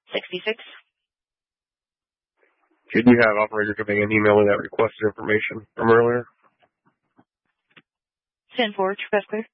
66. Could you have operator come in and email me that requested information from earlier? 10-4, Traffic clear.